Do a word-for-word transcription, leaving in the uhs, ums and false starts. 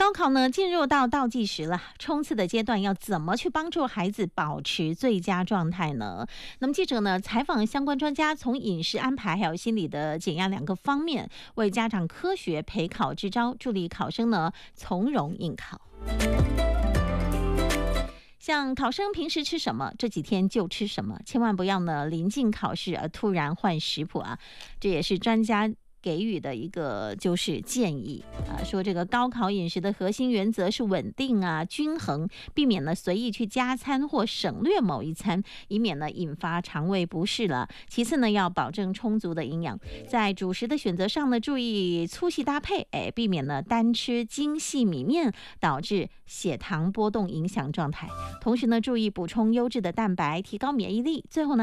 高考呢进入到倒计时了，冲刺的阶段要怎么去帮助孩子保持最佳状态呢？那么记者呢采访相关专家，从饮食安排还有心理的减压两个方面，为家长科学陪考支招，助力考生呢从容应考。像考生平时吃什么，这几天就吃什么，千万不要呢临近考试而突然换食谱啊！这也是专家给予的一个就是建议啊，说这个高考饮食的核心原则是稳定啊、均衡，避免呢随意去加餐或省略某一餐，以免呢引发肠胃不适了。其次呢，要保证充足的营养，在主食的选择上呢，注意粗细搭配，哎，避免呢单吃精细米面，导致血糖波动影响状态。同时呢，注意补充优质的蛋白，提高免疫力。最后呢。